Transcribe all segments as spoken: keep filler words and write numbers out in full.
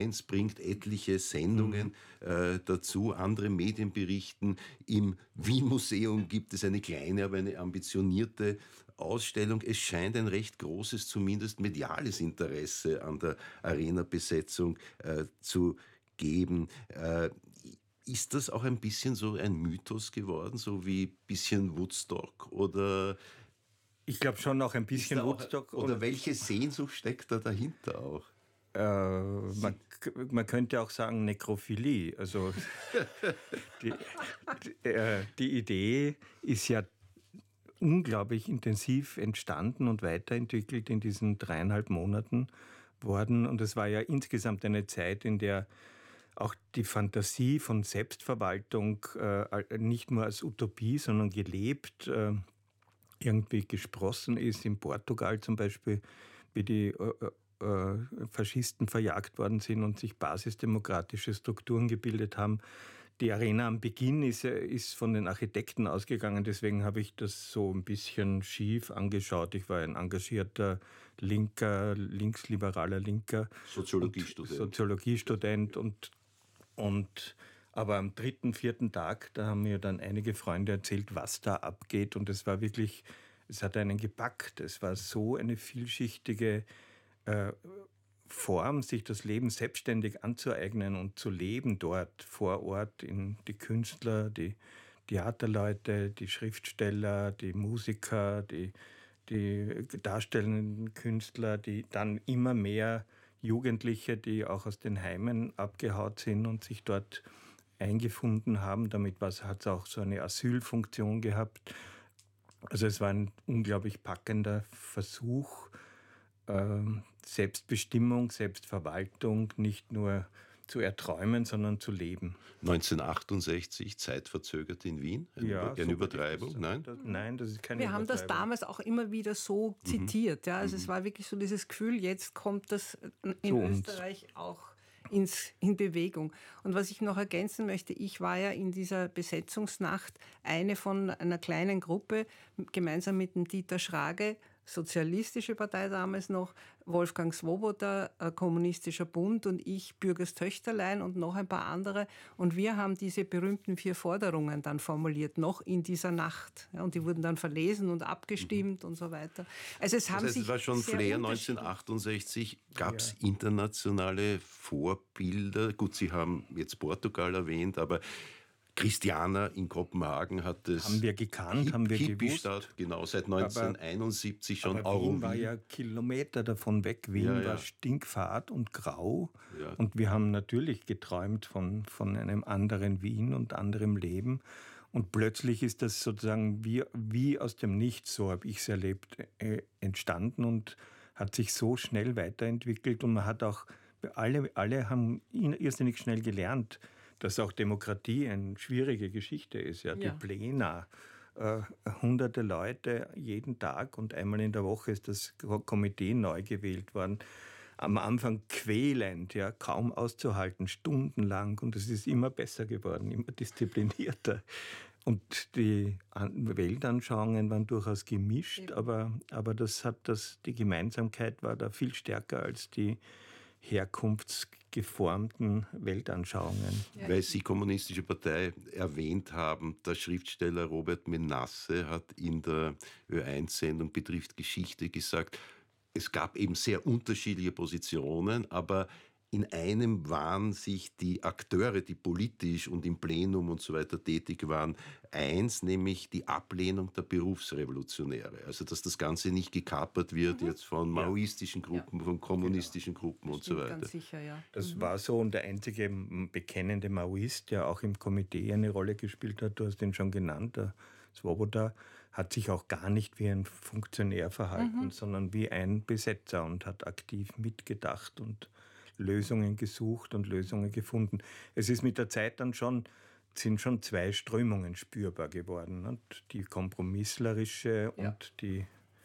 eins bringt etliche Sendungen mhm. äh, dazu, andere Medien berichten. Im Wien-Museum gibt es eine kleine, aber eine ambitionierte Ausstellung. Es scheint ein recht großes, zumindest mediales Interesse an der Arena-Besetzung äh, zu geben. Äh, ist das auch ein bisschen so ein Mythos geworden, so wie ein bisschen Woodstock oder... Ich glaube schon noch ein bisschen Woodstock. Auch, oder welche Sehnsucht steckt da dahinter auch? Äh, man, man könnte auch sagen Nekrophilie. Also die, die, äh, die Idee ist ja unglaublich intensiv entstanden und weiterentwickelt in diesen dreieinhalb Monaten worden. Und es war ja insgesamt eine Zeit, in der auch die Fantasie von Selbstverwaltung äh, nicht nur als Utopie, sondern gelebt äh, irgendwie gesprossen ist. In Portugal zum Beispiel, wie die äh, äh, Faschisten verjagt worden sind und sich basisdemokratische Strukturen gebildet haben. Die Arena am Beginn ist, ist von den Architekten ausgegangen, deswegen habe ich das so ein bisschen schief angeschaut. Ich war ein engagierter linker, linksliberaler Linker. Soziologiestudent. Soziologiestudent und, und aber am dritten, vierten Tag, da haben mir dann einige Freunde erzählt, was da abgeht. Und es war wirklich, es hat einen gepackt. Es war so eine vielschichtige äh, Form, sich das Leben selbstständig anzueignen und zu leben dort vor Ort, in die Künstler, die Theaterleute, die Schriftsteller, die Musiker, die, die darstellenden Künstler, die dann immer mehr Jugendliche, die auch aus den Heimen abgehaut sind und sich dort eingefunden haben. Damit hat es auch so eine Asylfunktion gehabt. Also es war ein unglaublich packender Versuch, Selbstbestimmung, Selbstverwaltung nicht nur zu erträumen, sondern zu leben. neunzehnhundertachtundsechzig, zeitverzögert in Wien? Eine, ja, eine so Übertreibung? Nein? Das, nein, das ist keine Wir Übertreibung. haben das damals auch immer wieder so zitiert. Ja? Also mhm. es war wirklich so dieses Gefühl, jetzt kommt das in so Österreich uns. auch ins, in Bewegung. Und was ich noch ergänzen möchte, ich war ja in dieser Besetzungsnacht eine von einer kleinen Gruppe, gemeinsam mit dem Dieter Schrage, Sozialistische Partei damals noch, Wolfgang Swoboda, Kommunistischer Bund und ich, Bürgers Töchterlein und noch ein paar andere. Und wir haben diese berühmten vier Forderungen dann formuliert, noch in dieser Nacht. Ja, und die wurden dann verlesen und abgestimmt mhm. und so weiter. Also es haben das heißt, sich es war schon Flair neunzehnhundertachtundsechzig. Gab es ja. internationale Vorbilder? Gut, Sie haben jetzt Portugal erwähnt, aber Christiana in Kopenhagen hat das... Haben wir gekannt, Hip, haben wir Hippie-Stadt, genau, seit neunzehnhunderteinundsiebzig schon. Aber Wien war ja Kilometer davon weg. Wien ja, ja. war stinkfad und grau. Ja. Und wir haben natürlich geträumt von, von einem anderen Wien und anderem Leben. Und plötzlich ist das sozusagen wie, wie aus dem Nichts, so habe ich es erlebt, äh, entstanden und hat sich so schnell weiterentwickelt. Und man hat auch, alle, alle haben irrsinnig schnell gelernt, dass auch Demokratie eine schwierige Geschichte ist. Ja, die ja. Plena, äh, hunderte Leute jeden Tag und einmal in der Woche ist das Komitee neu gewählt worden. Am Anfang quälend, ja, kaum auszuhalten, stundenlang. Und es ist immer besser geworden, immer disziplinierter. Und die Weltanschauungen waren durchaus gemischt, aber, aber das hat das, die Gemeinsamkeit war da viel stärker als die herkunftsgeformten Weltanschauungen. Ja. Weil Sie Kommunistische Partei erwähnt haben, der Schriftsteller Robert Menasse hat in der Ö eins Sendung Betrifft Geschichte gesagt, es gab eben sehr unterschiedliche Positionen, aber in einem waren sich die Akteure, die politisch und im Plenum und so weiter tätig waren, eins, nämlich die Ablehnung der Berufsrevolutionäre. Also, dass das Ganze nicht gekapert wird mhm. jetzt von maoistischen Gruppen, ja. von kommunistischen genau. Gruppen das und so weiter. Ganz sicher, ja. Das mhm. war so und der einzige bekennende Maoist, der auch im Komitee eine Rolle gespielt hat, du hast ihn schon genannt, der Swoboda, hat sich auch gar nicht wie ein Funktionär verhalten, mhm. sondern wie ein Besetzer und hat aktiv mitgedacht und Lösungen gesucht und Lösungen gefunden. Es ist mit der Zeit dann schon, sind schon zwei Strömungen spürbar geworden. Und die kompromisslerische ja. und die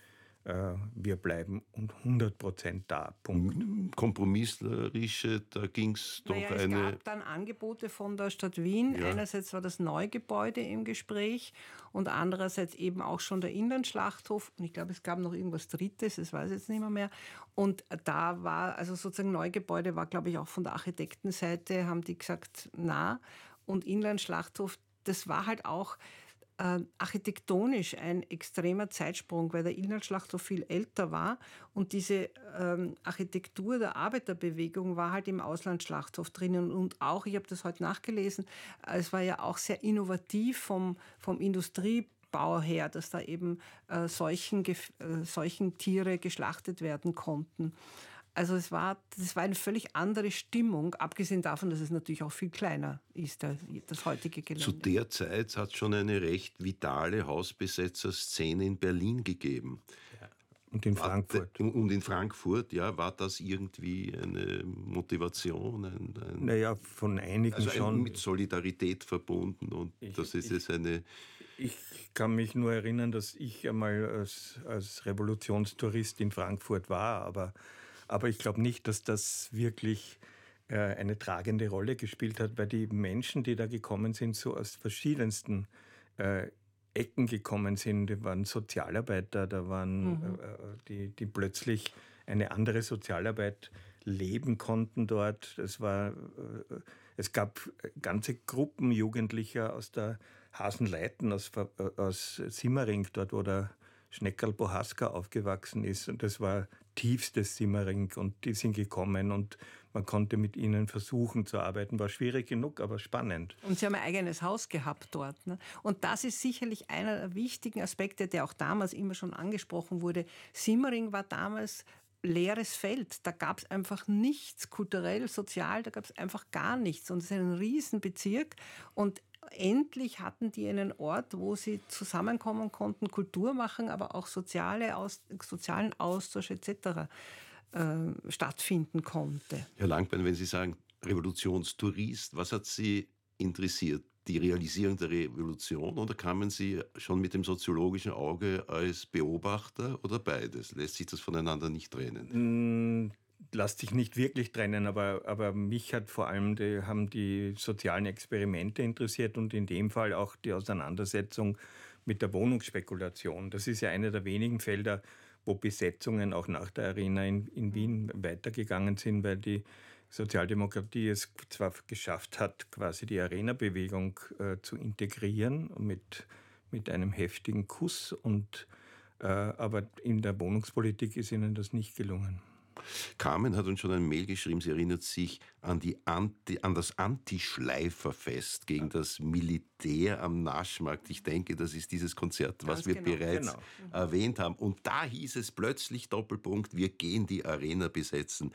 wir bleiben hundert Prozent da, Punkt. Kompromisslerische, da ging es doch naja, eine... Es gab dann Angebote von der Stadt Wien. Ja. Einerseits war das Neugebäude im Gespräch und andererseits eben auch schon der Inlandschlachthof. Und ich glaube, es gab noch irgendwas Drittes, das weiß ich jetzt nicht mehr, mehr. Und da war, also sozusagen Neugebäude war, glaube ich, auch von der Architektenseite, haben die gesagt, na. Und Inlandschlachthof, das war halt auch... Äh, architektonisch ein extremer Zeitsprung, weil der Inlandschlachthof viel älter war und diese ähm, Architektur der Arbeiterbewegung war halt im Auslandsschlachthof drinnen und auch, ich habe das heute nachgelesen, es war ja auch sehr innovativ vom, vom Industriebau her, dass da eben äh, solchen, äh, solchen Tiere geschlachtet werden konnten. Also es war, das war eine völlig andere Stimmung, abgesehen davon, dass es natürlich auch viel kleiner ist, das heutige Gelände. Zu der Zeit hat es schon eine recht vitale Hausbesetzerszene in Berlin gegeben. Ja. Und in Frankfurt. War, und in Frankfurt, ja, war das irgendwie eine Motivation? Ein, ein, naja, von einigen also ein, schon. Mit Solidarität verbunden und ich, das ist jetzt eine... Ich kann mich nur erinnern, dass ich einmal als, als Revolutionstourist in Frankfurt war, aber Aber ich glaube nicht, dass das wirklich äh, eine tragende Rolle gespielt hat, weil die Menschen, die da gekommen sind, so aus verschiedensten äh, Ecken gekommen sind. Da waren Sozialarbeiter, da waren mhm. äh, die, die plötzlich eine andere Sozialarbeit leben konnten dort. Es war, äh, es gab ganze Gruppen Jugendlicher aus der Hasenleiten, aus, äh, aus Simmering, dort wo der Schneckerl Bohaska aufgewachsen ist. Und das war tiefstes Simmering und die sind gekommen und man konnte mit ihnen versuchen zu arbeiten. War schwierig genug, aber spannend. Und sie haben ein eigenes Haus gehabt dort. Ne? Und das ist sicherlich einer der wichtigen Aspekte, der auch damals immer schon angesprochen wurde. Simmering war damals leeres Feld. Da gab es einfach nichts, kulturell, sozial, da gab es einfach gar nichts. Und es ist ein Riesenbezirk und endlich hatten die einen Ort, wo sie zusammenkommen konnten, Kultur machen, aber auch soziale Aus, sozialen Austausch et cetera äh, stattfinden konnte. Herr Langbein, wenn Sie sagen Revolutionstourist, was hat Sie interessiert? Die Realisierung der Revolution oder kamen Sie schon mit dem soziologischen Auge als Beobachter oder beides? Lässt sich das voneinander nicht trennen? Mm. Lässt sich nicht wirklich trennen, aber, aber mich hat vor allem die, haben die sozialen Experimente interessiert und in dem Fall auch die Auseinandersetzung mit der Wohnungsspekulation. Das ist ja eine der wenigen Felder, wo Besetzungen auch nach der Arena in, in Wien weitergegangen sind, weil die Sozialdemokratie es zwar geschafft hat, quasi die Arena-Bewegung äh, zu integrieren mit, mit einem heftigen Kuss, und, äh, aber in der Wohnungspolitik ist ihnen das nicht gelungen. Carmen hat uns schon ein Mail geschrieben, sie erinnert sich an, die Anti, an das Anti-Schleifer-Fest gegen das Militär am Naschmarkt. Ich denke, das ist dieses Konzert, was Ganz wir genau, bereits genau. erwähnt haben. Und da hieß es plötzlich, Doppelpunkt, wir gehen die Arena besetzen.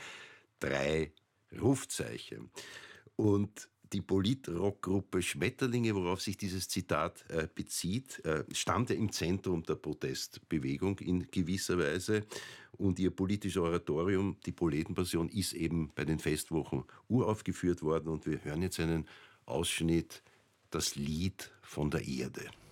Drei Rufzeichen. Und die Politrockgruppe Schmetterlinge, worauf sich dieses Zitat äh, bezieht, äh, stand ja im Zentrum der Protestbewegung in gewisser Weise. Und ihr politisches Oratorium, die Proletenpassion, ist eben bei den Festwochen uraufgeführt worden. Und wir hören jetzt einen Ausschnitt, das Lied von der Erde.